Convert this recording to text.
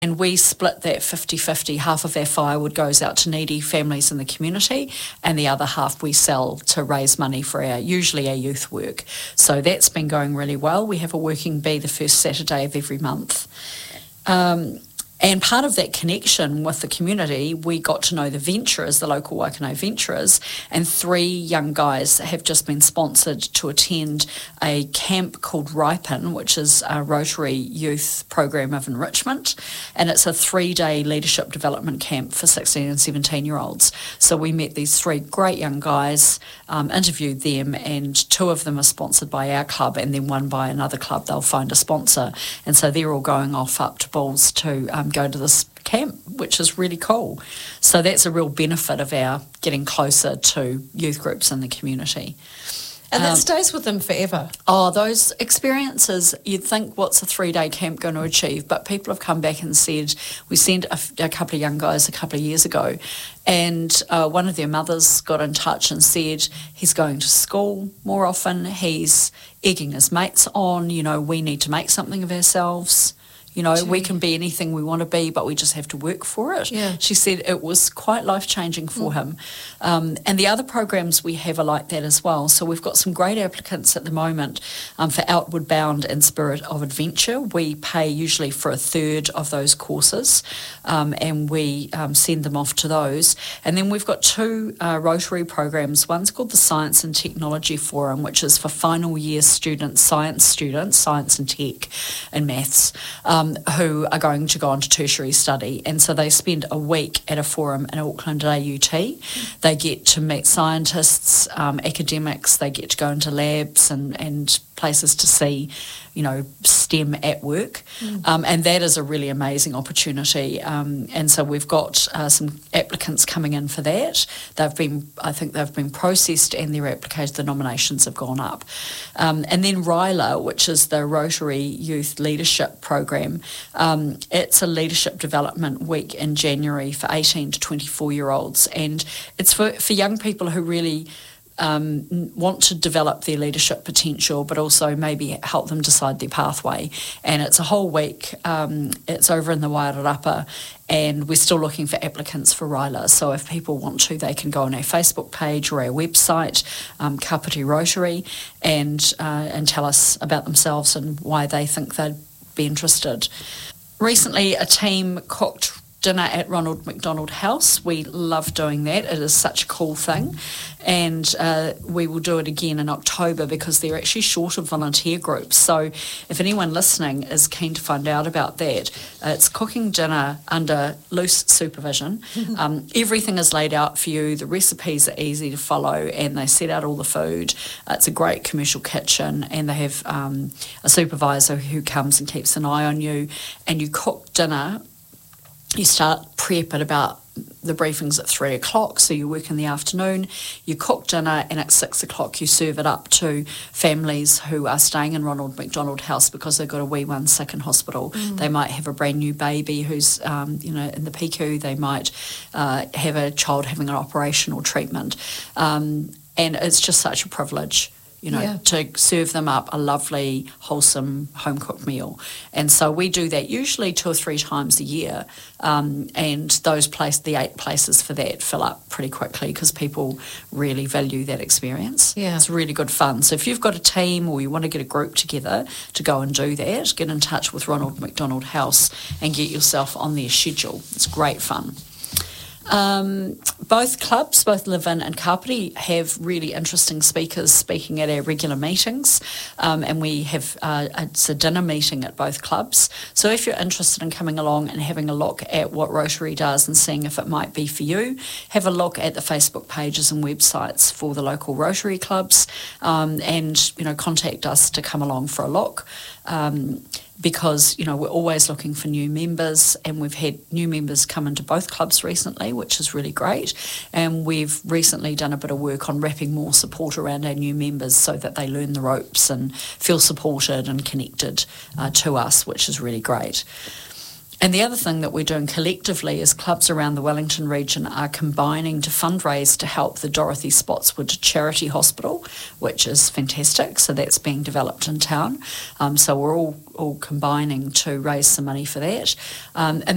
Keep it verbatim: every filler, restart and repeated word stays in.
And we split that fifty-fifty. Half of our firewood goes out to needy families in the community, and the other half we sell to raise money for our, usually our youth work. So that's been going really well. We have a working bee the first Saturday of every month. Um, And part of that connection with the community, we got to know the venturers, the local Waikano venturers, and three young guys have just been sponsored to attend a camp called Ripen, which is a Rotary Youth Program of Enrichment, and it's a three-day leadership development camp for sixteen and seventeen-year-olds. So we met these three great young guys, um, interviewed them, and two of them are sponsored by our club, and then one by another club. They'll find a sponsor, and so they're all going off up to Bulls to um, go to this camp, which is really cool. So that's a real benefit of our getting closer to youth groups in the community. And that Um, stays with them forever. Oh, those experiences, you'd think, what's a three-day camp going to achieve? But people have come back and said, we sent a, a couple of young guys a couple of years ago, and uh, one of their mothers got in touch and said he's going to school more often, he's egging his mates on, you know, we need to make something of ourselves. You know, Gee. we can be anything we want to be, but we just have to work for it. Yeah. She said it was quite life-changing for Mm. him. Um, and the other programs we have are like that as well. So we've got some great applicants at the moment um, for Outward Bound and Spirit of Adventure. We pay usually for a third of those courses, um, and we um, send them off to those. And then we've got two uh, Rotary programs. One's called the Science and Technology Forum, which is for final year students, science students, science and tech and maths, um, who are going to go on to tertiary study. And so they spend a week at a forum in Auckland at A U T. They get to meet scientists, um, academics, they get to go into labs and, and places to see, you know, STEM at work. Mm. Um, and that is a really amazing opportunity. Um, and so we've got uh, some applicants coming in for that. They've been, I think they've been processed and their applications, the nominations have gone up. Um, and then RYLA, which is the Rotary Youth Leadership Program, um, it's a leadership development week in January for eighteen to twenty-four year olds. And it's for, for young people who really Um, want to develop their leadership potential, but also maybe help them decide their pathway. And it's a whole week. Um, it's over in the Wairarapa, and we're still looking for applicants for RYLA. So if people want to, they can go on our Facebook page or our website, um, Kapiti Rotary, and uh, and tell us about themselves and why they think they'd be interested. Recently, a team cooked dinner at Ronald McDonald House. We love doing that. It is such a cool thing. And uh, we will do it again in October because they're actually short of volunteer groups. So if anyone listening is keen to find out about that, uh, it's cooking dinner under loose supervision. um, everything is laid out for you. The recipes are easy to follow and they set out all the food. Uh, it's a great commercial kitchen and they have um, a supervisor who comes and keeps an eye on you, and you cook dinner. You start prep at about, the briefing's at three o'clock, so you work in the afternoon, you cook dinner, and at six o'clock you serve it up to families who are staying in Ronald McDonald House because they've got a wee one sick in hospital. Mm. They might have a brand new baby who's, um, you know, in the P Q. They might uh, have a child having an operation or treatment. Um, and it's just such a privilege, you know, yeah. to serve them up a lovely, wholesome, home-cooked meal. And so we do that usually two or three times a year, um, and those place, the eight places for that fill up pretty quickly because people really value that experience. Yeah. It's really good fun. So if you've got a team or you want to get a group together to go and do that, get in touch with Ronald McDonald House and get yourself on their schedule. It's great fun. Um, both clubs, both Live In and Kapiti, have really interesting speakers speaking at our regular meetings, um, and we have uh, it's a dinner meeting at both clubs. So if you're interested in coming along and having a look at what Rotary does and seeing if it might be for you, have a look at the Facebook pages and websites for the local Rotary clubs, um, and you know contact us to come along for a look. Um, because, you know, we're always looking for new members, and we've had new members come into both clubs recently, which is really great. And we've recently done a bit of work on wrapping more support around our new members so that they learn the ropes and feel supported and connected uh, to us, which is really great. And the other thing that we're doing collectively is clubs around the Wellington region are combining to fundraise to help the Dorothy Spotswood Charity Hospital, which is fantastic. So that's being developed in town. Um, so we're all, all combining to raise some money for that. Um, and